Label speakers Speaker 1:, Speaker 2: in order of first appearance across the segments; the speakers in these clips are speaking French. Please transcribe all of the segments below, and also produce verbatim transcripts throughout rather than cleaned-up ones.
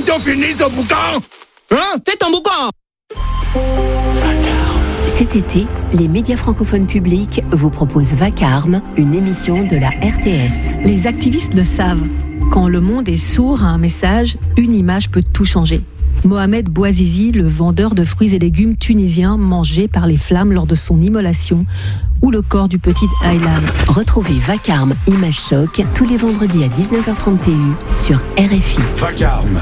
Speaker 1: bientôt fini ce boucan. Hein?
Speaker 2: Fais ton boucan.
Speaker 3: Cet été, les médias francophones publics vous proposent Vacarme, une émission de la R T S.
Speaker 4: Les activistes le savent. Quand le monde est sourd à un message, une image peut tout changer. Mohamed Bouazizi, le vendeur de fruits et légumes tunisien mangé par les flammes lors de son immolation, ou le corps du petit Aylan.
Speaker 3: Retrouvez Vacarme, Image Choc, tous les vendredis à dix-neuf heures trente T U sur R F I.
Speaker 1: Vacarme.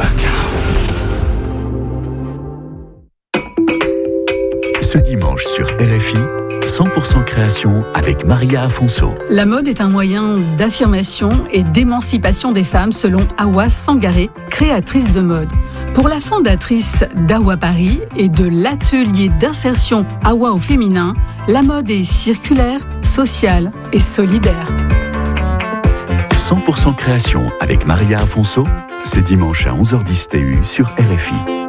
Speaker 5: Ce dimanche sur R F I, cent pour cent création avec Maria Afonso.
Speaker 6: La mode est un moyen d'affirmation et d'émancipation des femmes selon Awa Sangaré, créatrice de mode. Pour la fondatrice d'Awa Paris et de l'atelier d'insertion Awa au féminin, la mode est circulaire, sociale et solidaire.
Speaker 5: cent pour cent création avec Maria Afonso, c'est dimanche à onze heures dix T U sur R F I.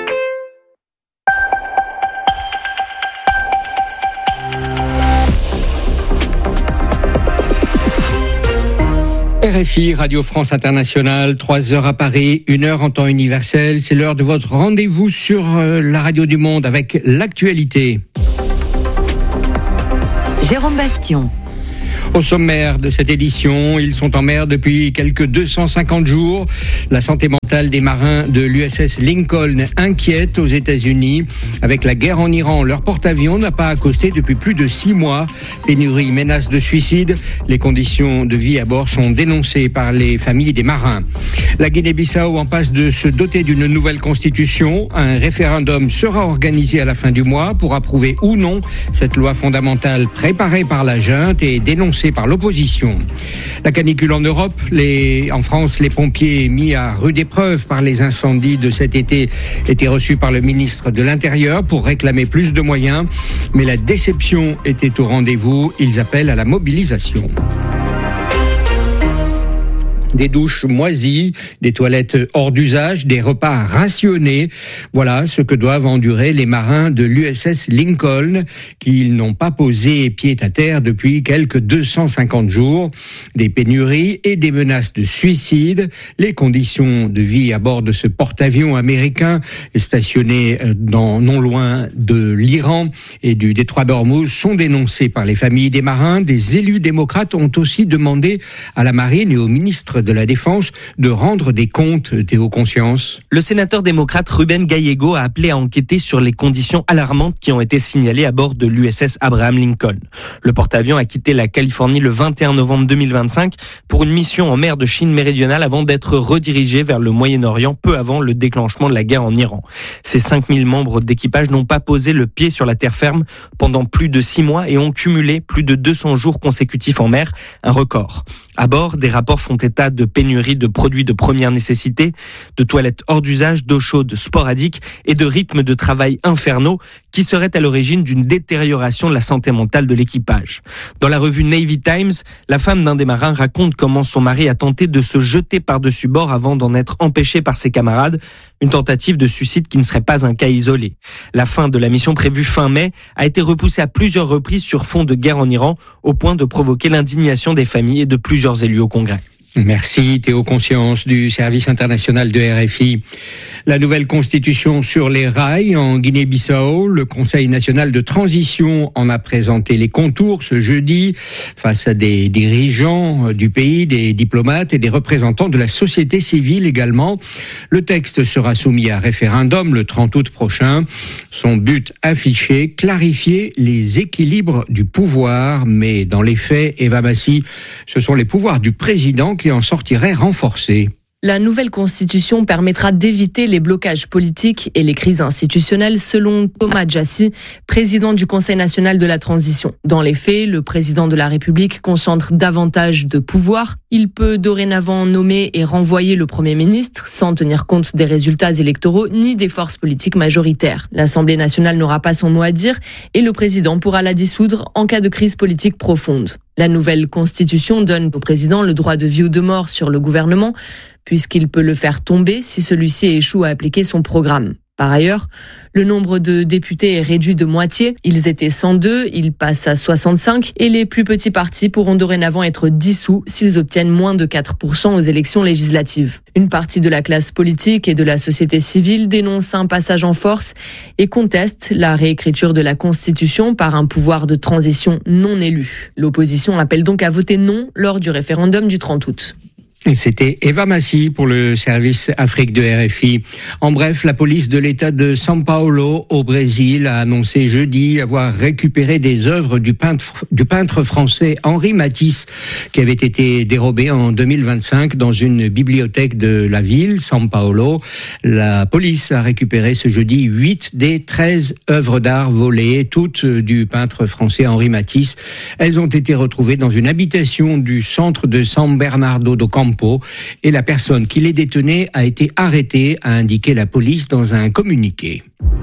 Speaker 7: R F I, Radio France Internationale, trois heures à Paris, une heure en temps universel. C'est l'heure de votre rendez-vous sur la radio du monde avec l'actualité.
Speaker 3: Jérôme Bastion.
Speaker 7: Au sommaire de cette édition, ils sont en mer depuis quelques deux cent cinquante jours. La santé mentale des marins de l'U S S Lincoln inquiète aux États-Unis. Avec la guerre en Iran, leur porte-avions n'a pas accosté depuis plus de six mois. Pénurie, menace de suicide. Les conditions de vie à bord sont dénoncées par les familles des marins. La Guinée-Bissau en passe de se doter d'une nouvelle constitution. Un référendum sera organisé à la fin du mois pour approuver ou non cette loi fondamentale préparée par la junte et dénoncée par l'opposition. La canicule en Europe, les, en France, les pompiers mis à rude épreuve par les incendies de cet été étaient reçus par le ministre de l'Intérieur pour réclamer plus de moyens, mais la déception était au rendez-vous. Ils appellent à la mobilisation. Des douches moisies, des toilettes hors d'usage, des repas rationnés. Voilà ce que doivent endurer les marins de l'U S S Lincoln, qui n'ont pas posé pied à terre depuis quelques deux cent cinquante jours. Des pénuries et des menaces de suicide. Les conditions de vie à bord de ce porte-avions américain, stationné dans, non loin de l'Iran et du détroit d'Ormuz, sont dénoncées par les familles des marins. Des élus démocrates ont aussi demandé à la marine et au ministre de la Défense de rendre des comptes. Théo Conscience.
Speaker 8: Le sénateur démocrate Ruben Gallego a appelé à enquêter sur les conditions alarmantes qui ont été signalées à bord de l'U S S Abraham Lincoln. Le porte-avions a quitté la Californie le vingt et un novembre deux mille vingt-cinq pour une mission en mer de Chine méridionale avant d'être redirigé vers le Moyen-Orient peu avant le déclenchement de la guerre en Iran. Ces cinq mille membres d'équipage n'ont pas posé le pied sur la terre ferme pendant plus de six mois et ont cumulé plus de deux cents jours consécutifs en mer, un record. À bord, des rapports font état de pénurie de produits de première nécessité, de toilettes hors d'usage, d'eau chaude sporadique et de rythmes de travail infernaux qui seraient à l'origine d'une détérioration de la santé mentale de l'équipage. Dans la revue Navy Times, la femme d'un des marins raconte comment son mari a tenté de se jeter par-dessus bord avant d'en être empêché par ses camarades, une tentative de suicide qui ne serait pas un cas isolé. La fin de la mission prévue fin mai a été repoussée à plusieurs reprises sur fond de guerre en Iran, au point de provoquer l'indignation des familles et de plusieurs élus au Congrès.
Speaker 7: Merci Théo Conscience du service international de R F I. La nouvelle constitution sur les rails en Guinée-Bissau, le Conseil national de transition en a présenté les contours ce jeudi face à des dirigeants du pays, des diplomates et des représentants de la société civile également. Le texte sera soumis à référendum le trente août prochain. Son but affiché, clarifier les équilibres du pouvoir, mais dans les faits, Eva Massi, ce sont les pouvoirs du président qui en sortirait renforcé.
Speaker 9: La nouvelle constitution permettra d'éviter les blocages politiques et les crises institutionnelles, selon Thomas Djassi, président du Conseil national de la transition. Dans les faits, le président de la République concentre davantage de pouvoir. Il peut dorénavant nommer et renvoyer le Premier ministre sans tenir compte des résultats électoraux ni des forces politiques majoritaires. L'Assemblée nationale n'aura pas son mot à dire et le président pourra la dissoudre en cas de crise politique profonde. La nouvelle constitution donne au président le droit de vie ou de mort sur le gouvernement, puisqu'il peut le faire tomber si celui-ci échoue à appliquer son programme. Par ailleurs, le nombre de députés est réduit de moitié. Ils étaient cent deux, ils passent à soixante-cinq et les plus petits partis pourront dorénavant être dissous s'ils obtiennent moins de quatre pour cent aux élections législatives. Une partie de la classe politique et de la société civile dénonce un passage en force et conteste la réécriture de la Constitution par un pouvoir de transition non élu. L'opposition appelle donc à voter non lors du référendum du trente août.
Speaker 7: C'était Eva Massi pour le service Afrique de R F I. En bref, la police de l'État de São Paulo au Brésil a annoncé jeudi avoir récupéré des œuvres du peintre, du peintre français Henri Matisse qui avaient été dérobées en deux mille vingt-cinq dans une bibliothèque de la ville, São Paulo. La police a récupéré ce jeudi huit des treize œuvres d'art volées, toutes du peintre français Henri Matisse. Elles ont été retrouvées dans une habitation du centre de São Bernardo do Campo. Et la personne qui les détenait a été arrêtée, a indiqué la police dans un communiqué.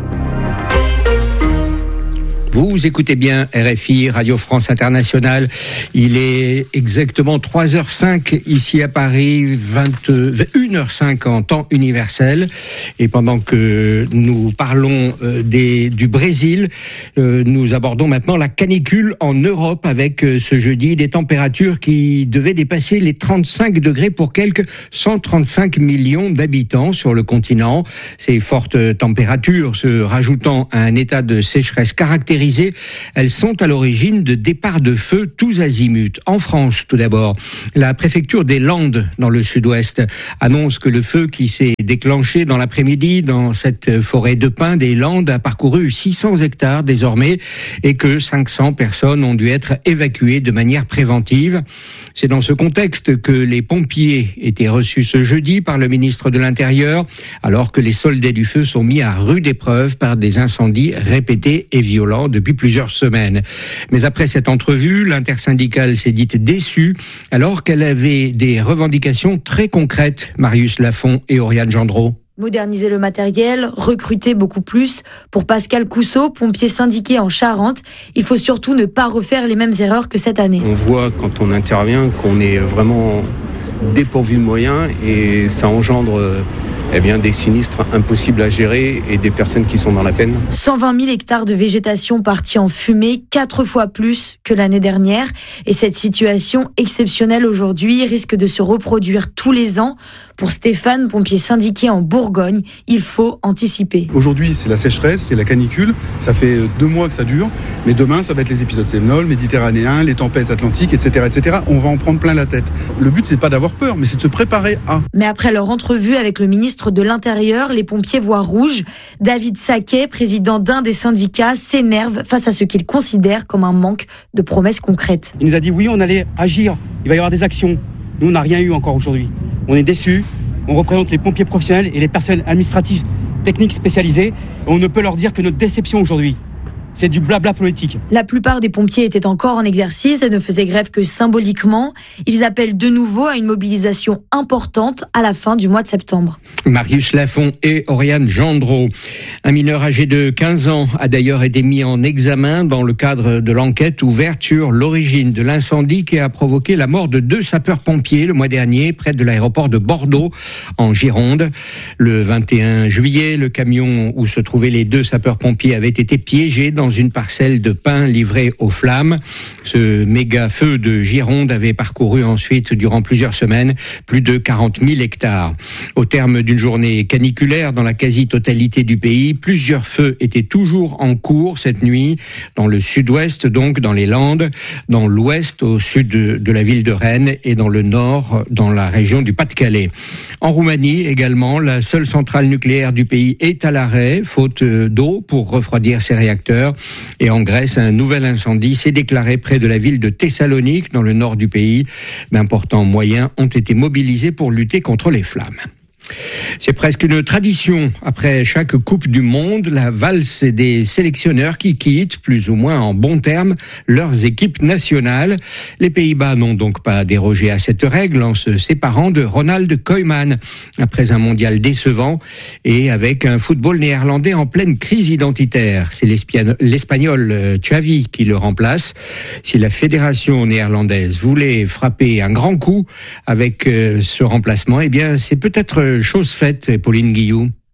Speaker 7: Vous écoutez bien R F I, Radio France Internationale. Il est exactement trois heures cinq ici à Paris, vingt et une heures cinq en temps universel. Et pendant que nous parlons euh, des, du Brésil, euh, nous abordons maintenant la canicule en Europe avec euh, ce jeudi des températures qui devaient dépasser les trente-cinq degrés pour quelques cent trente-cinq millions d'habitants sur le continent. Ces fortes températures se rajoutant à un état de sécheresse caractérisé, elles sont à l'origine de départs de feu tous azimuts. En France, tout d'abord, la préfecture des Landes, dans le sud-ouest, annonce que le feu qui s'est déclenché dans l'après-midi dans cette forêt de pins des Landes a parcouru six cents hectares désormais et que cinq cents personnes ont dû être évacuées de manière préventive. C'est dans ce contexte que les pompiers étaient reçus ce jeudi par le ministre de l'Intérieur, alors que les soldats du feu sont mis à rude épreuve par des incendies répétés et violents depuis plusieurs semaines. Mais après cette entrevue, l'intersyndicale s'est dite déçue, alors qu'elle avait des revendications très concrètes, Marius Lafont et Oriane Gendreau.
Speaker 2: Moderniser le matériel, recruter beaucoup plus. Pour Pascal Cousseau, pompier syndiqué en Charente, il faut surtout ne pas refaire les mêmes erreurs que cette année.
Speaker 10: On voit quand on intervient qu'on est vraiment dépourvu de moyens et ça engendre eh bien, des sinistres impossibles à gérer et des personnes qui sont dans la peine.
Speaker 2: cent vingt mille hectares de végétation partis en fumée, quatre fois plus que l'année dernière. Et cette situation exceptionnelle aujourd'hui risque de se reproduire tous les ans. Pour Stéphane, pompier syndiqué en Bourgogne, il faut anticiper.
Speaker 11: Aujourd'hui, c'est la sécheresse, c'est la canicule. Ça fait deux mois que ça dure. Mais demain, ça va être les épisodes sévenols, méditerranéens, les tempêtes atlantiques, et cetera, et cetera. On va en prendre plein la tête. Le but, c'est pas d'avoir peur, mais c'est de se préparer à.
Speaker 2: Mais après leur entrevue avec le ministre de l'Intérieur, les pompiers voient rouge. David Saquet, président d'un des syndicats, s'énerve face à ce qu'il considère comme un manque de promesses concrètes.
Speaker 12: Il nous a dit oui, on allait agir, il va y avoir des actions. Nous, on n'a rien eu encore aujourd'hui. On est déçus, on représente les pompiers professionnels et les personnes administratives, techniques spécialisées. Et on ne peut leur dire que notre déception aujourd'hui. C'est du blabla politique.
Speaker 2: La plupart des pompiers étaient encore en exercice et ne faisaient grève que symboliquement. Ils appellent de nouveau à une mobilisation importante à la fin du mois de septembre.
Speaker 7: Marius Lafont et Oriane Gendreau. Un mineur âgé de quinze ans a d'ailleurs été mis en examen dans le cadre de l'enquête ouverte sur l'origine de l'incendie qui a provoqué la mort de deux sapeurs-pompiers le mois dernier près de l'aéroport de Bordeaux en Gironde. Le vingt et un juillet, le camion où se trouvaient les deux sapeurs-pompiers avait été piégé dans dans une parcelle de pin livrée aux flammes. Ce méga feu de Gironde avait parcouru ensuite, durant plusieurs semaines, plus de quarante mille hectares. Au terme d'une journée caniculaire dans la quasi-totalité du pays, plusieurs feux étaient toujours en cours cette nuit, dans le sud-ouest, donc dans les Landes, dans l'ouest, au sud de, de la ville de Rennes, et dans le nord, dans la région du Pas-de-Calais. En Roumanie également, la seule centrale nucléaire du pays est à l'arrêt, faute d'eau pour refroidir ses réacteurs. Et en Grèce, un nouvel incendie s'est déclaré près de la ville de Thessalonique, dans le nord du pays. D'importants moyens ont été mobilisés pour lutter contre les flammes. C'est presque une tradition. Après chaque Coupe du Monde, la valse des sélectionneurs qui quittent, plus ou moins en bons termes, leurs équipes nationales. Les Pays-Bas n'ont donc pas dérogé à cette règle en se séparant de Ronald Koeman après un mondial décevant et avec un football néerlandais en pleine crise identitaire. C'est l'Espagnol Xavi qui le remplace. Si la fédération néerlandaise voulait frapper un grand coup avec ce remplacement, eh bien c'est peut-être chose faite, Pauline Guillou.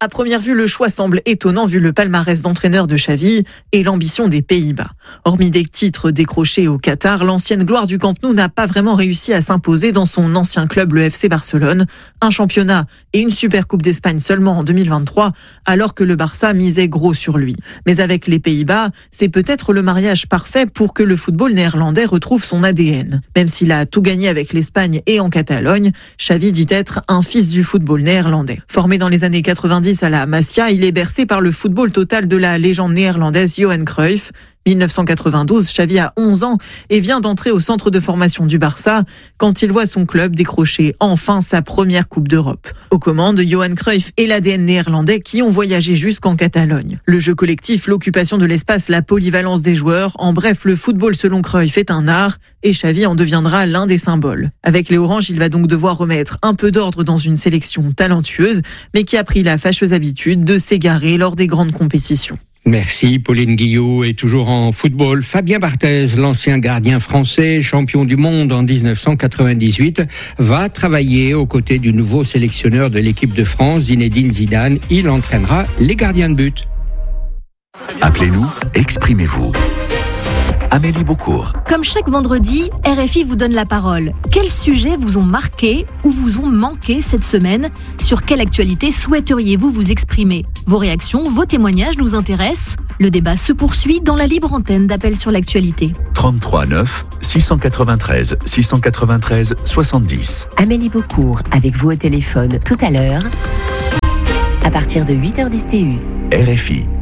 Speaker 13: À première vue, le choix semble étonnant vu le palmarès d'entraîneur de Xavi et l'ambition des Pays-Bas. Hormis des titres décrochés au Qatar, l'ancienne gloire du Camp Nou n'a pas vraiment réussi à s'imposer dans son ancien club, le F C Barcelone. Un championnat et une super coupe d'Espagne seulement en deux mille vingt-trois, alors que le Barça misait gros sur lui. Mais avec les Pays-Bas, c'est peut-être le mariage parfait pour que le football néerlandais retrouve son A D N. Même s'il a tout gagné avec l'Espagne et en Catalogne, Xavi dit être un fils du football néerlandais. Formé dans les années quatre-vingt-dix à la Masia, il est bercé par le football total de la légende néerlandaise Johan Cruyff. mille neuf cent quatre-vingt-douze, Xavi a onze ans et vient d'entrer au centre de formation du Barça quand il voit son club décrocher enfin sa première Coupe d'Europe. Aux commandes, Johan Cruyff et l'A D N néerlandais qui ont voyagé jusqu'en Catalogne. Le jeu collectif, l'occupation de l'espace, la polyvalence des joueurs, en bref, le football selon Cruyff est un art et Xavi en deviendra l'un des symboles. Avec les Oranges, il va donc devoir remettre un peu d'ordre dans une sélection talentueuse, mais qui a pris la fâcheuse habitude de s'égarer lors des grandes compétitions.
Speaker 7: Merci Pauline Guillot. Et toujours en football, Fabien Barthez, l'ancien gardien français, champion du monde en dix-neuf cent quatre-vingt-dix-huit, va travailler aux côtés du nouveau sélectionneur de l'équipe de France, Zinedine Zidane. Il entraînera les gardiens de but.
Speaker 5: Appelez-nous, exprimez-vous. Amélie Beaucourt.
Speaker 14: Comme chaque vendredi, R F I vous donne la parole. Quels sujets vous ont marqué ou vous ont manqué cette semaine? Sur quelle actualité souhaiteriez-vous vous exprimer? Vos réactions, vos témoignages nous intéressent. Le débat se poursuit dans la libre antenne d'Appel sur l'actualité.
Speaker 5: trente-trois neuf, six cent quatre-vingt-treize, six cent quatre-vingt-treize, soixante-dix.
Speaker 3: Amélie Beaucourt avec vous au téléphone tout à l'heure, à partir de huit heures dix T U.
Speaker 5: R F I.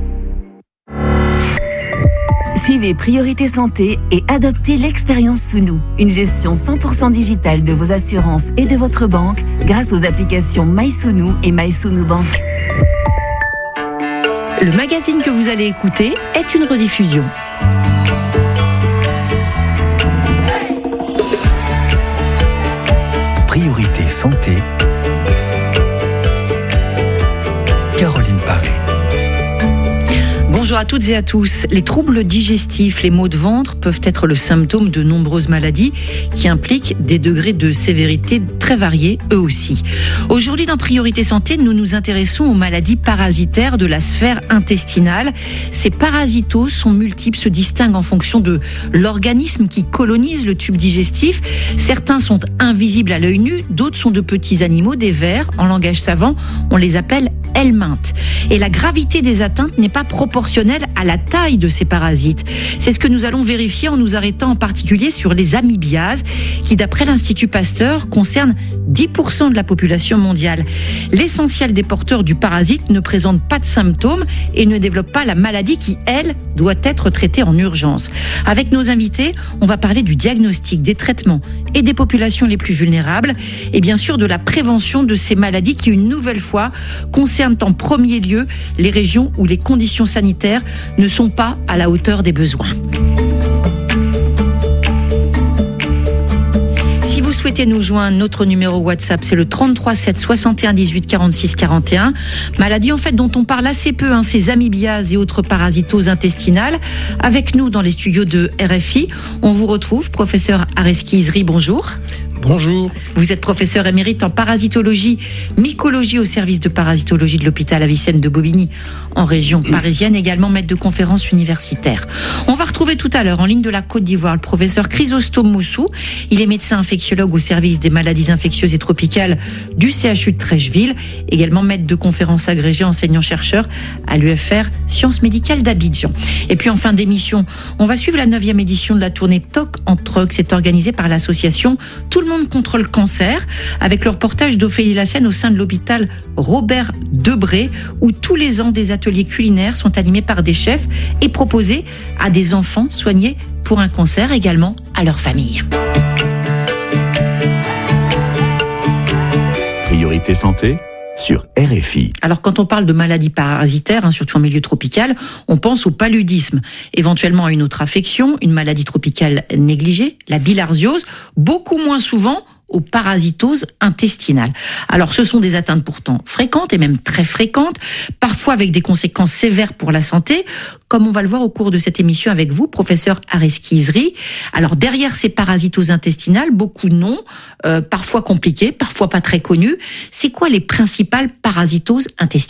Speaker 15: Suivez Priorité Santé et adoptez l'expérience sous nous. Une gestion cent pour cent digitale de vos assurances et de votre banque grâce aux applications MySounou et MySounou Bank.
Speaker 16: Le magazine que vous allez écouter est une rediffusion.
Speaker 5: Priorité Santé. Caroline Paré.
Speaker 16: Bonjour à toutes et à tous. Les troubles digestifs, les maux de ventre peuvent être le symptôme de nombreuses maladies qui impliquent des degrés de sévérité très variés eux aussi. Aujourd'hui dans Priorité Santé, nous nous intéressons aux maladies parasitaires de la sphère intestinale. Ces parasitos sont multiples, se distinguent en fonction de l'organisme qui colonise le tube digestif. Certains sont invisibles à l'œil nu, d'autres sont de petits animaux, des vers. En langage savant, on les appelle helminthes. Et la gravité des atteintes n'est pas proportionnelle à la taille de ces parasites. C'est ce que nous allons vérifier en nous arrêtant en particulier sur les amibiases qui, d'après l'Institut Pasteur, concernent dix pour cent de la population mondiale. L'essentiel des porteurs du parasite ne présentent pas de symptômes et ne développent pas la maladie qui, elle, doit être traitée en urgence. Avec nos invités, on va parler du diagnostic, des traitements et des populations les plus vulnérables et bien sûr de la prévention de ces maladies qui, une nouvelle fois, concernent en premier lieu les régions où les conditions sanitaires ne sont pas à la hauteur des besoins. Si vous souhaitez nous joindre, notre numéro WhatsApp, c'est le trente-trois sept soixante et un dix-huit quarante-six quarante et un. Maladie en fait dont on parle assez peu, hein, ces amibiases et autres parasitoses intestinales. Avec nous dans les studios de R F I, on vous retrouve, professeur Areski Izri, bonjour.
Speaker 17: Bonjour.
Speaker 16: Vous êtes professeur émérite en parasitologie, mycologie au service de parasitologie de l'hôpital Avicenne de Bobigny en région parisienne, également maître de conférences universitaires. On va retrouver tout à l'heure en ligne de la Côte d'Ivoire le professeur Chrysostome Moussou. Il est médecin infectiologue au service des maladies infectieuses et tropicales du C H U de Trècheville, également maître de conférences agrégé enseignant-chercheur à l'U F R Sciences médicales d'Abidjan. Et puis en fin d'émission, on va suivre la neuvième édition de la tournée T O C en Troc. C'est organisé par l'association Tout le monde contre le cancer, avec le reportage d'Ophélie Lassène au sein de l'hôpital Robert Debré, où tous les ans des ateliers culinaires sont animés par des chefs et proposés à des enfants soignés pour un cancer, également à leur famille.
Speaker 5: Priorité Santé sur R F I.
Speaker 16: Alors quand on parle de maladies parasitaires, hein, surtout en milieu tropical, on pense au paludisme, éventuellement à une autre affection, une maladie tropicale négligée, la bilharziose, beaucoup moins souvent aux parasitoses intestinales. Alors, ce sont des atteintes pourtant fréquentes et même très fréquentes, parfois avec des conséquences sévères pour la santé, comme on va le voir au cours de cette émission avec vous, professeur Areski Izri. Alors, derrière ces parasitoses intestinales, beaucoup de noms, euh, parfois compliqués, parfois pas très connus. C'est quoi les principales parasitoses intestinales ?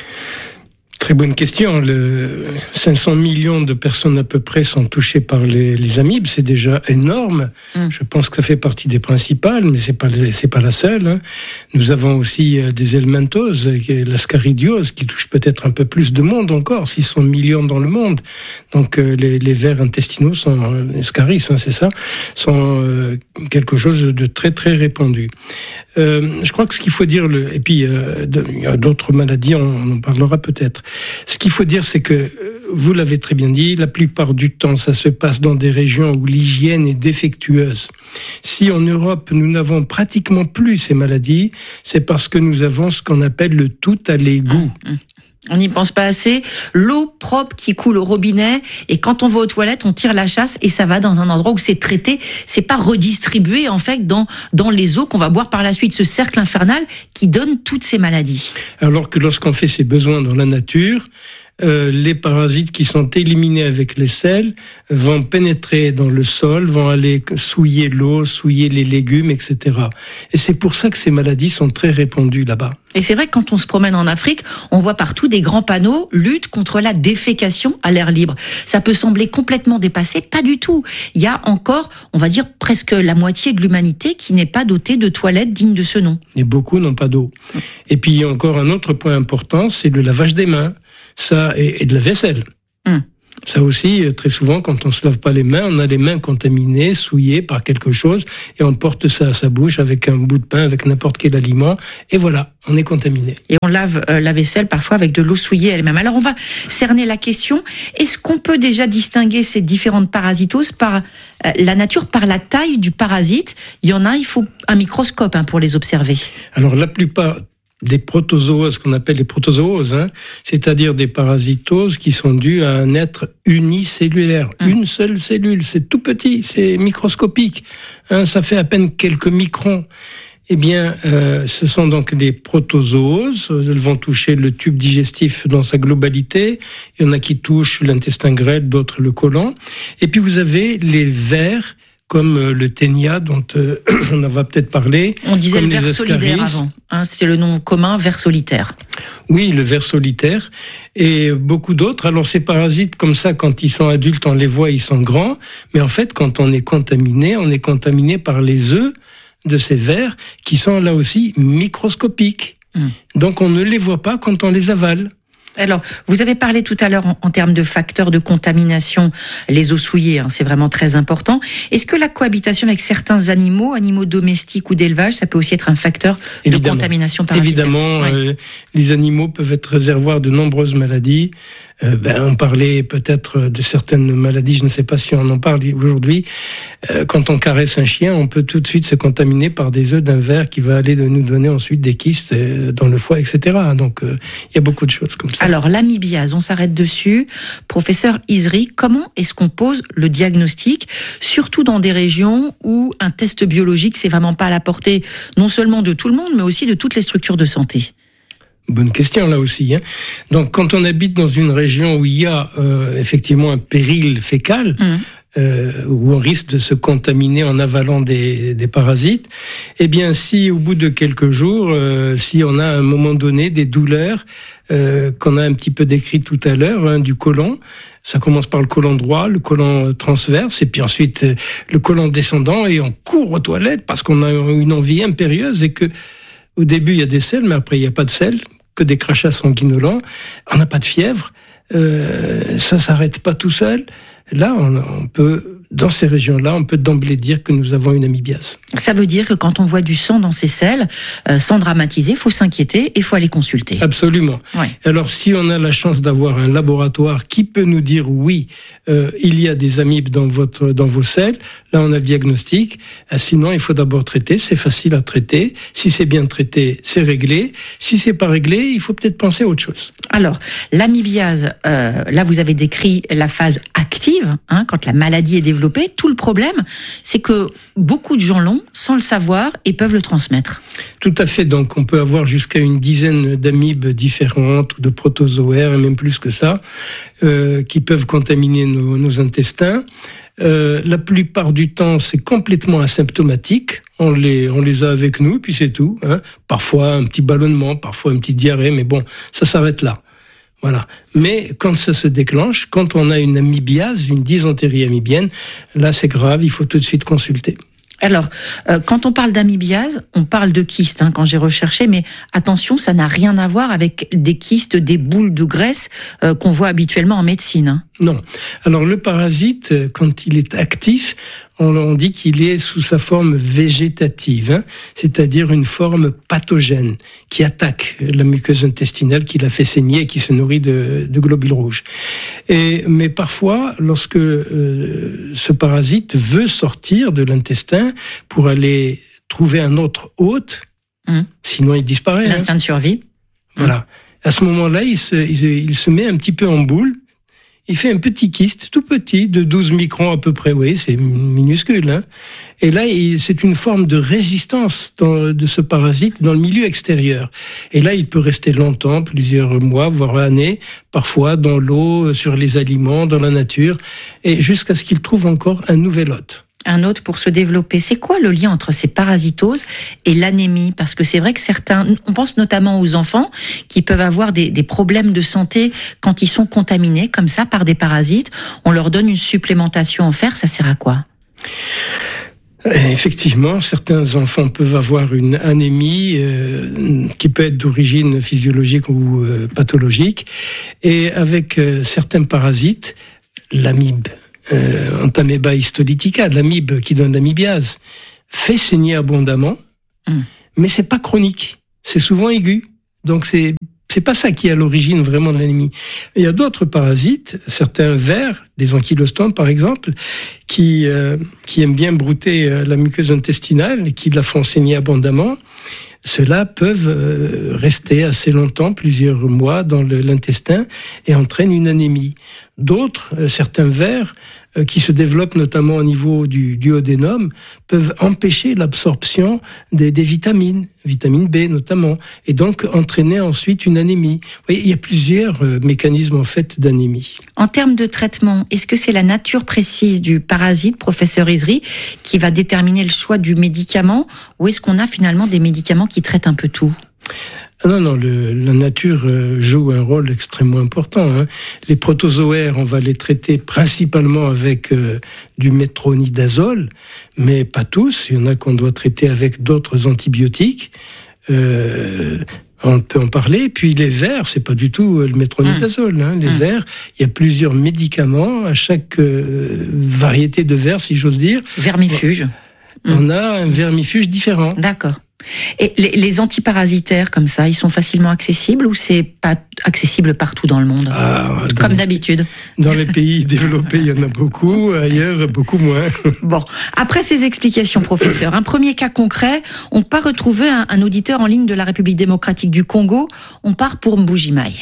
Speaker 17: Très bonne question. Le cinq cents millions de personnes à peu près sont touchées par les, les amibes. C'est déjà énorme. Mm. Je pense que ça fait partie des principales, mais c'est pas c'est pas la seule. Hein. Nous avons aussi des helminthoses, l'ascaridiose, qui touche peut-être un peu plus de monde encore, six cents millions dans le monde. Donc les, les vers intestinaux sont ascaris, hein, c'est ça, sont euh, quelque chose de très très répandu. Euh, je crois que ce qu'il faut dire, le, et puis euh, de, il y a d'autres maladies, on, on en parlera peut-être. Ce qu'il faut dire, c'est que, vous l'avez très bien dit, la plupart du temps, ça se passe dans des régions où l'hygiène est défectueuse. Si en Europe, nous n'avons pratiquement plus ces maladies, c'est parce que nous avons ce qu'on appelle le tout à l'égout.
Speaker 16: Mmh, mmh. On n'y pense pas assez. L'eau propre qui coule au robinet, et quand on va aux toilettes, on tire la chasse et ça va dans un endroit où c'est traité. C'est pas redistribué en fait dans dans les eaux qu'on va boire par la suite. Ce cercle infernal qui donne toutes ces maladies.
Speaker 17: Alors que lorsqu'on fait ses besoins dans la nature, Euh, les parasites qui sont éliminés avec les selles vont pénétrer dans le sol, vont aller souiller l'eau, souiller les légumes, et cetera. Et c'est pour ça que ces maladies sont très répandues là-bas.
Speaker 16: Et c'est vrai que quand on se promène en Afrique, on voit partout des grands panneaux « Lutte contre la défécation à l'air libre ». Ça peut sembler complètement dépassé, pas du tout. Il y a encore, on va dire, presque la moitié de l'humanité qui n'est pas dotée de toilettes dignes de ce nom.
Speaker 17: Et beaucoup n'ont pas d'eau. Et puis il y a encore un autre point important, c'est le lavage des mains. Ça, et, et de la vaisselle. Mmh. Ça aussi, très souvent, quand on se lave pas les mains, on a les mains contaminées, souillées par quelque chose, et on porte ça à sa bouche avec un bout de pain, avec n'importe quel aliment, et voilà, on est contaminé.
Speaker 16: Et on lave euh, la vaisselle parfois avec de l'eau souillée elle-même. Alors on va cerner la question, est-ce qu'on peut déjà distinguer ces différentes parasitoses par euh, la nature, par la taille du parasite ? Il y en a, il faut un microscope hein, pour les observer.
Speaker 17: Alors la plupart des protozooses, qu'on appelle les protozooses, hein, c'est-à-dire des parasitoses qui sont dues à un être unicellulaire, mmh. une seule cellule, c'est tout petit, c'est microscopique, hein, ça fait à peine quelques microns. Eh bien, euh, ce sont donc des protozooses, elles vont toucher le tube digestif dans sa globalité, il y en a qui touchent l'intestin grêle, d'autres le côlon, et puis vous avez les vers, comme le ténia dont euh, on va peut-être parler.
Speaker 16: On disait le ver solidaire avant, hein, c'était le nom commun, ver solitaire.
Speaker 17: Oui, le ver solitaire, et beaucoup d'autres. Alors ces parasites, comme ça, quand ils sont adultes, on les voit, ils sont grands, mais en fait, quand on est contaminé, on est contaminé par les œufs de ces vers, qui sont là aussi microscopiques. Hum. Donc on ne les voit pas quand on les avale.
Speaker 16: Alors, vous avez parlé tout à l'heure en, en termes de facteurs de contamination, les eaux souillées, hein, c'est vraiment très important. Est-ce que la cohabitation avec certains animaux, animaux domestiques ou d'élevage, ça peut aussi être un facteur Évidemment. de contamination parasitaire ?
Speaker 17: Évidemment, ouais. euh, les animaux peuvent être réservoirs de nombreuses maladies. Euh, ben, on parlait peut-être de certaines maladies, je ne sais pas si on en parle aujourd'hui. Euh, quand on caresse un chien, on peut tout de suite se contaminer par des œufs d'un ver qui va aller nous donner ensuite des kystes dans le foie, et cetera. Donc, euh, il y a beaucoup de choses comme ça.
Speaker 16: Alors, l'amibiase, on s'arrête dessus. Professeur Izri, comment est-ce qu'on pose le diagnostic, surtout dans des régions où un test biologique, c'est vraiment pas à la portée non seulement de tout le monde, mais aussi de toutes les structures de santé ?
Speaker 17: Bonne question là aussi. Hein. Donc quand on habite dans une région où il y a euh, effectivement un péril fécal, mmh. euh, où on risque de se contaminer en avalant des, des parasites, eh bien si au bout de quelques jours, euh, si on a à un moment donné des douleurs euh, qu'on a un petit peu décrites tout à l'heure, hein, du côlon, ça commence par le côlon droit, le côlon transverse, et puis ensuite euh, le côlon descendant, et on court aux toilettes parce qu'on a une envie impérieuse et que au début il y a des selles, mais après il n'y a pas de selles, que des crachats sanguinolents, on n'a pas de fièvre, euh, ça s'arrête pas tout seul. Là, on, on peut, dans ces régions-là, on peut d'emblée dire que nous avons une amibiase.
Speaker 16: Ça veut dire que quand on voit du sang dans ces selles, euh, sans dramatiser, il faut s'inquiéter et il faut aller consulter.
Speaker 17: Absolument. Ouais. Alors, si on a la chance d'avoir un laboratoire qui peut nous dire oui, euh, il y a des amibes dans votre, dans vos selles, là, on a le diagnostic. Euh, sinon, il faut d'abord traiter. C'est facile à traiter. Si c'est bien traité, c'est réglé. Si c'est pas réglé, il faut peut-être penser à autre chose.
Speaker 16: Alors, l'amibiase, euh, là, vous avez décrit la phase active, hein, quand la maladie est développée. développer. Tout le problème, c'est que beaucoup de gens l'ont sans le savoir et peuvent le transmettre.
Speaker 17: Tout à fait. Donc, on peut avoir jusqu'à une dizaine d'amibes différentes ou de protozoaires, et même plus que ça, euh, qui peuvent contaminer nos, nos intestins. Euh, la plupart du temps, c'est complètement asymptomatique. On les, on les a avec nous, puis c'est tout. Hein. Parfois un petit ballonnement, parfois une petite diarrhée, mais bon, ça s'arrête là. Voilà. Mais quand ça se déclenche, quand on a une amibiase, une dysentérie amibienne, là c'est grave, il faut tout de suite consulter.
Speaker 16: Alors, euh, quand on parle d'amibiase, on parle de kystes, hein, quand j'ai recherché, mais attention, ça n'a rien à voir avec des kystes, des boules de graisse euh, qu'on voit habituellement en médecine. Hein.
Speaker 17: Non. Alors, le parasite, quand il est actif, on, on dit qu'il est sous sa forme végétative, hein, c'est-à-dire une forme pathogène qui attaque la muqueuse intestinale, qui la fait saigner et qui se nourrit de, de globules rouges. Et, mais parfois, lorsque euh, ce parasite veut sortir de l'intestin pour aller trouver un autre hôte, mmh. sinon il disparaît.
Speaker 16: L'instinct
Speaker 17: hein.
Speaker 16: de survie.
Speaker 17: Voilà. À ce moment-là, il se, il, il se met un petit peu en boule. Il fait un petit kyste, tout petit, de douze microns à peu près, oui, c'est minuscule. Hein. Et là, il, c'est une forme de résistance dans, de ce parasite dans le milieu extérieur. Et là, il peut rester longtemps, plusieurs mois, voire années, parfois dans l'eau, sur les aliments, dans la nature, et jusqu'à ce qu'il trouve encore un nouvel hôte.
Speaker 16: Un autre pour se développer. C'est quoi le lien entre ces parasitoses et l'anémie? Parce que c'est vrai que certains, on pense notamment aux enfants qui peuvent avoir des, des problèmes de santé quand ils sont contaminés comme ça par des parasites. On leur donne une supplémentation en fer, ça sert à quoi?
Speaker 17: Effectivement, certains enfants peuvent avoir une anémie euh, qui peut être d'origine physiologique ou euh, pathologique. Et avec euh, certains parasites, l'amibe, Euh, Entamoeba histolytica, l'amibe qui donne l'amibiase, fait saigner abondamment, mmh. mais c'est pas chronique, c'est souvent aigu. Donc c'est c'est pas ça qui est à l'origine vraiment de l'anémie. Il y a d'autres parasites, certains vers, des ankylostomes par exemple, qui euh, qui aiment bien brouter euh, la muqueuse intestinale et qui la font saigner abondamment. Ceux-là peuvent euh, rester assez longtemps, plusieurs mois dans le, l'intestin et entraînent une anémie. D'autres, euh, certains vers, euh, qui se développent notamment au niveau du duodénum, peuvent empêcher l'absorption des, des vitamines, vitamine B notamment, et donc entraîner ensuite une anémie. Vous voyez, il y a plusieurs euh, mécanismes en fait d'anémie.
Speaker 16: En termes de traitement, est-ce que c'est la nature précise du parasite, professeur Izri, qui va déterminer le choix du médicament, ou est-ce qu'on a finalement des médicaments qui traitent un peu tout?
Speaker 17: Non, non, le, la nature euh, joue un rôle extrêmement important. Hein. Les protozoaires, on va les traiter principalement avec euh, du métronidazole, mais pas tous. Il y en a qu'on doit traiter avec d'autres antibiotiques. Euh, on peut en parler. Puis les vers, c'est pas du tout le métronidazole. Hein. Les mmh. vers, il y a plusieurs médicaments à chaque euh, variété de vers, si j'ose dire.
Speaker 16: Vermifuge.
Speaker 17: On mmh. a un vermifuge différent.
Speaker 16: D'accord. Et les, les antiparasitaires comme ça, ils sont facilement accessibles ou c'est pas accessible partout dans le monde? ah, dans Comme d'habitude.
Speaker 17: Dans les pays développés, il y en a beaucoup, ailleurs, beaucoup moins.
Speaker 16: Bon, après ces explications, professeur, un premier cas concret, on part retrouver un, un auditeur en ligne de la République démocratique du Congo, on part pour Mbuji-Mayi.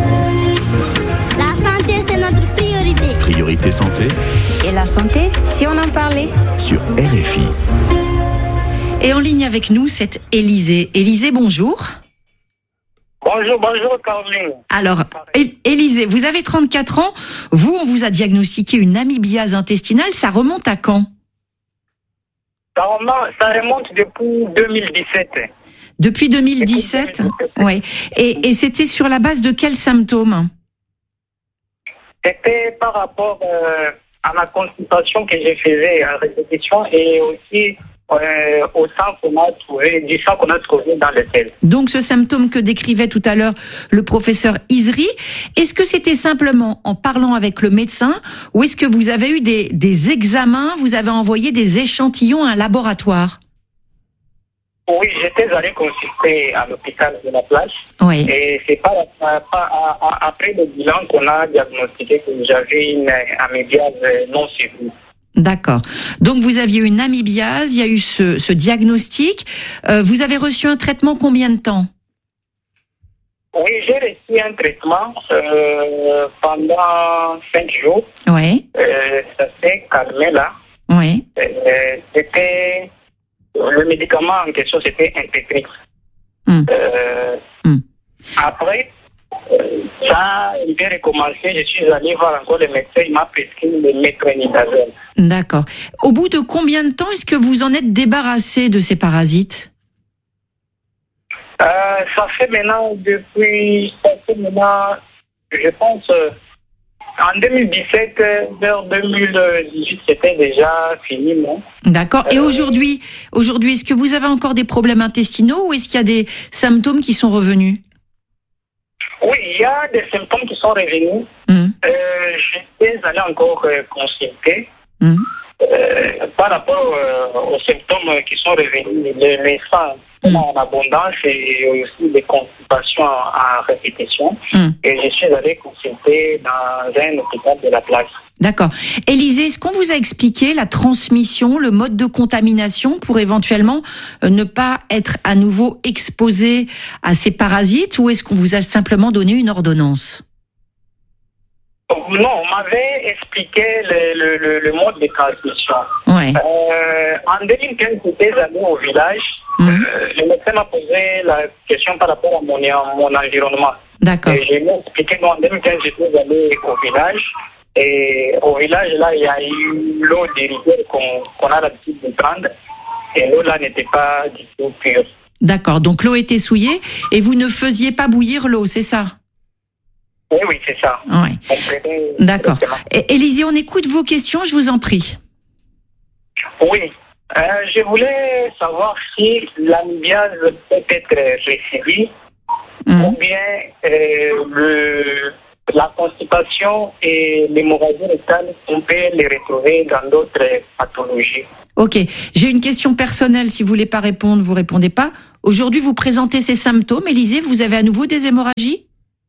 Speaker 18: La santé, c'est notre priorité.
Speaker 5: Priorité santé.
Speaker 18: Et la santé, si on en parlait?
Speaker 5: Sur R F I.
Speaker 16: Et en ligne avec nous, c'est Élisée. Élisée, bonjour.
Speaker 19: Bonjour, bonjour Caroline.
Speaker 16: Alors, Élisée, vous avez trente-quatre ans. Vous, on vous a diagnostiqué une amibiase intestinale. Ça remonte à quand?
Speaker 19: Ça remonte, ça remonte depuis deux mille dix-sept.
Speaker 16: Depuis deux mille dix-sept, deux mille dix-sept. Oui. Et, et c'était sur la base de quels symptômes?
Speaker 19: C'était par rapport euh, à ma consultation que j'ai faisais à répétition et aussi Euh, au sang qu'on a trouvé, du sang qu'on a trouvé dans les selles.
Speaker 16: Donc ce symptôme que décrivait tout à l'heure le professeur Izri, est-ce que c'était simplement en parlant avec le médecin ou est-ce que vous avez eu des, des examens, vous avez envoyé des échantillons à un laboratoire?
Speaker 19: Oui, j'étais allé consulter à l'hôpital de la Place.
Speaker 16: Oui.
Speaker 19: Et c'est pas, pas, pas après le bilan qu'on a diagnostiqué que j'avais une amibiase non suivie.
Speaker 16: D'accord. Donc vous aviez une amibiase, il y a eu ce, ce diagnostic. Euh, vous avez reçu un traitement combien de temps?
Speaker 19: Oui, j'ai reçu un traitement euh, pendant cinq jours.
Speaker 16: Oui.
Speaker 19: Euh, ça s'est calmé là.
Speaker 16: Oui.
Speaker 19: Euh, c'était le médicament en question, c'était Intetrix.
Speaker 16: Mm.
Speaker 19: Euh,
Speaker 16: mm.
Speaker 19: Après, euh, ça, il vient recommencer. Je suis allé voir encore le médecin. Il m'a prescrit le métronidazole.
Speaker 16: D'accord. Au bout de combien de temps est-ce que vous en êtes débarrassé de ces parasites?
Speaker 19: Euh, ça fait maintenant depuis, ça fait maintenant, je pense, euh, en deux mille dix-sept, vers deux mille dix-huit, c'était déjà fini, non?
Speaker 16: D'accord. Et euh, aujourd'hui, aujourd'hui, est-ce que vous avez encore des problèmes intestinaux ou est-ce qu'il y a des symptômes qui sont revenus?
Speaker 19: Oui, il y a des symptômes qui sont revenus.
Speaker 16: Mmh.
Speaker 19: Euh, j'étais allé encore euh, consulter.
Speaker 16: Mmh.
Speaker 19: Euh, par rapport euh, aux symptômes qui sont revenus, les, les sang mmh. en abondance et aussi des constipations en, en répétition. Mmh. Et je suis allé consulter dans un hôpital de la place.
Speaker 16: D'accord. Élisée, est-ce qu'on vous a expliqué la transmission, le mode de contamination pour éventuellement euh, ne pas être à nouveau exposé à ces parasites ou est-ce qu'on vous a simplement donné une ordonnance?
Speaker 19: Non, on m'avait expliqué le, le, le, le mode de transmission.
Speaker 16: Ouais.
Speaker 19: Euh, en deux mille quinze, j'étais allé au village. Mmh. Euh, le médecin m'a posé la question par rapport à mon, mon environnement.
Speaker 16: D'accord.
Speaker 19: Et je lui ai expliqué qu'en deux mille quinze, j'étais allé au village. Et au village, là, il y a eu l'eau des rivières qu'on, qu'on a l'habitude de prendre. Et l'eau, là, n'était pas du tout pure.
Speaker 16: D'accord. Donc, l'eau était souillée et vous ne faisiez pas bouillir l'eau, c'est ça?
Speaker 19: Oui, oui, c'est ça.
Speaker 16: Oui. D'accord. Et, Élisée, on écoute vos questions, je vous en prie.
Speaker 19: Oui. Euh, je voulais savoir si l'amibiase peut être récidive mmh. ou bien euh, le, la constipation et l'hémorragie rectale, on peut les retrouver dans d'autres pathologies.
Speaker 16: Ok. J'ai une question personnelle. Si vous voulez pas répondre, vous répondez pas. Aujourd'hui, vous présentez ces symptômes. Élisée, vous avez à nouveau des hémorragies?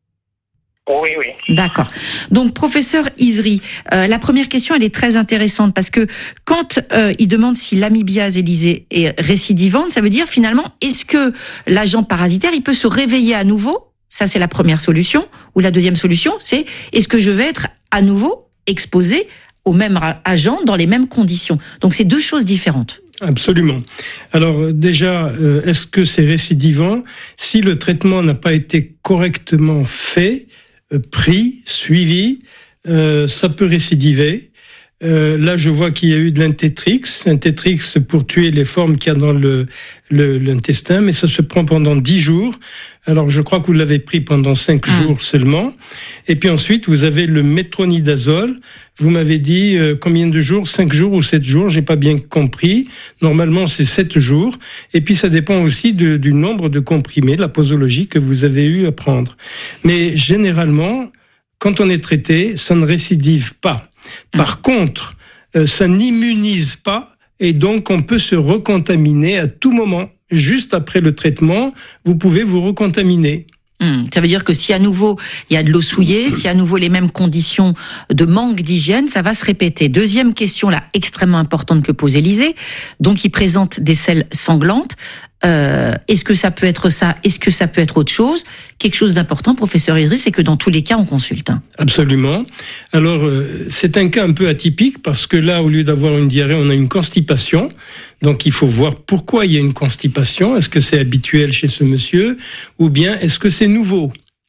Speaker 19: Oui, oui.
Speaker 16: D'accord. Donc, professeur Izri, euh, la première question, elle est très intéressante parce que quand euh, il demande si l'amibiase, Élisée, est récidivante, ça veut dire finalement, est-ce que l'agent parasitaire, il peut se réveiller à nouveau? Ça, c'est la première solution. Ou la deuxième solution, c'est est-ce que je vais être à nouveau exposé au même agent dans les mêmes conditions? Donc, c'est deux choses différentes.
Speaker 17: Absolument. Alors déjà, euh, est-ce que c'est récidivant? Si le traitement n'a pas été correctement fait, pris, suivi, euh, ça peut récidiver. Euh, là, je vois qu'il y a eu de l'intetrix, l'intetrix pour tuer les formes qu'il y a dans le, le l'intestin, mais ça se prend pendant dix jours. Alors, je crois que vous l'avez pris pendant cinq mmh. jours seulement. Et puis ensuite, vous avez le métronidazole. Vous m'avez dit euh, combien de jours? Cinq jours ou sept jours? J'ai pas bien compris. Normalement, c'est sept jours. Et puis, ça dépend aussi de, du nombre de comprimés, de la posologie que vous avez eu à prendre. Mais généralement, quand on est traité, ça ne récidive pas. Par mmh. contre, euh, ça n'immunise pas et donc on peut se recontaminer à tout moment. Juste après le traitement, vous pouvez vous recontaminer.
Speaker 16: Mmh. Ça veut dire que si à nouveau il y a de l'eau souillée, si à nouveau les mêmes conditions de manque d'hygiène, ça va se répéter. Deuxième question là, extrêmement importante que pose Élisée. Donc il présente des selles sanglantes. Euh, est-ce que ça peut être ça? Est-ce que ça peut être autre chose? Quelque chose d'important, professeur Izri, c'est que dans tous les cas, on consulte. Hein.
Speaker 17: Absolument. Alors, euh, c'est un cas un peu atypique parce que là, au lieu d'avoir une diarrhée, on a une constipation. Donc, il faut voir pourquoi il y a une constipation. Est-ce que c'est habituel chez ce monsieur? Ou bien, est-ce que c'est nouveau?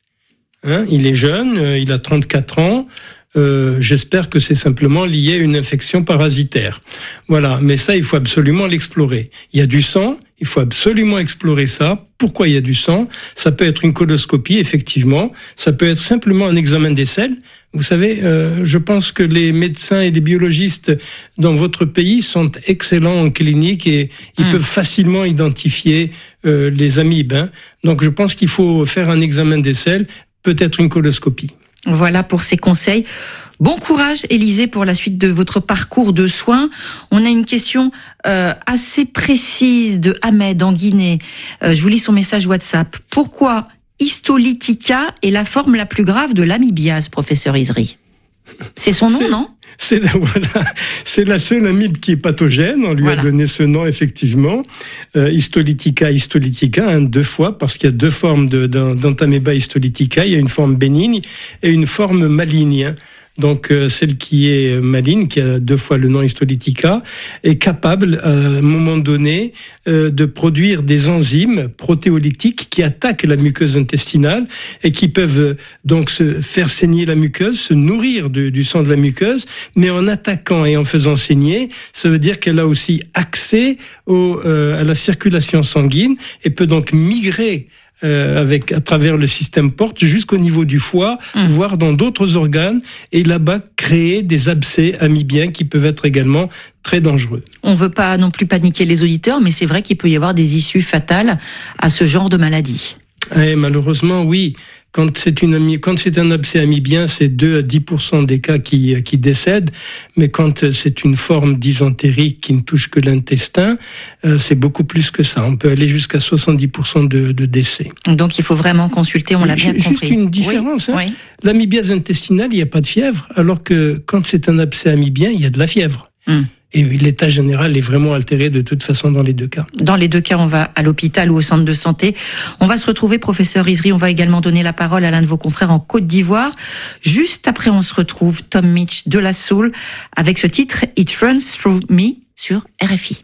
Speaker 17: Hein, il est jeune, euh, il a trente-quatre ans. Euh, j'espère que c'est simplement lié à une infection parasitaire. Voilà, mais ça, il faut absolument l'explorer. Il y a du sang, il faut absolument explorer ça. Pourquoi il y a du sang? Ça peut être une coloscopie, effectivement. Ça peut être simplement un examen des selles. Vous savez, euh, je pense que les médecins et les biologistes dans votre pays sont excellents en clinique et ils mmh. peuvent facilement identifier euh, les amibes. Hein. Donc, je pense qu'il faut faire un examen des selles, peut-être une coloscopie.
Speaker 16: Voilà pour ces conseils. Bon courage, Élisée, pour la suite de votre parcours de soins. On a une question euh, assez précise de Ahmed en Guinée. Euh, je vous lis son message WhatsApp. Pourquoi histolytica est la forme la plus grave de l'amibiase, professeur Izri? C'est son nom,
Speaker 17: c'est,
Speaker 16: non?
Speaker 17: C'est la, voilà, c'est la seule amibe qui est pathogène. On lui voilà. a donné ce nom, effectivement. Euh, Histolytica, histolytica, hein, deux fois, parce qu'il y a deux formes de, d'Entamoeba histolytica. Il y a une forme bénigne et une forme maligne. Hein. Donc, euh, celle qui est maligne, qui a deux fois le nom histolytica, est capable, à un moment donné, euh, de produire des enzymes protéolytiques qui attaquent la muqueuse intestinale et qui peuvent euh, donc se faire saigner la muqueuse, se nourrir de, du sang de la muqueuse, mais en attaquant et en faisant saigner, ça veut dire qu'elle a aussi accès au, euh, à la circulation sanguine et peut donc migrer Euh, avec à travers le système porte jusqu'au niveau du foie, mmh. voire dans d'autres organes, et là-bas créer des abcès amibiens qui peuvent être également très dangereux.
Speaker 16: On ne veut pas non plus paniquer les auditeurs, mais c'est vrai qu'il peut y avoir des issues fatales à ce genre de maladie.
Speaker 17: Et malheureusement, oui. Quand c'est une ami, quand c'est un abcès amibien, c'est deux à dix pour cent des cas qui, qui décèdent. Mais quand c'est une forme dysentérique qui ne touche que l'intestin, euh, c'est beaucoup plus que ça. On peut aller jusqu'à soixante-dix pour cent de, de décès.
Speaker 16: Donc il faut vraiment consulter, on l'a bien
Speaker 17: Juste
Speaker 16: compris.
Speaker 17: Juste une différence.
Speaker 16: Oui,
Speaker 17: hein.
Speaker 16: oui.
Speaker 17: L'amibiase intestinale, il n'y a pas de fièvre, alors que quand c'est un abcès amibien, il y a de la fièvre. Hum. Et l'état général est vraiment altéré de toute façon dans les deux cas.
Speaker 16: Dans les deux cas, on va à l'hôpital ou au centre de santé. On va se retrouver, professeur Izri, on va également donner la parole à l'un de vos confrères en Côte d'Ivoire. Juste après, on se retrouve Tom Mitch de la Soul avec ce titre It Runs Through Me sur R F I.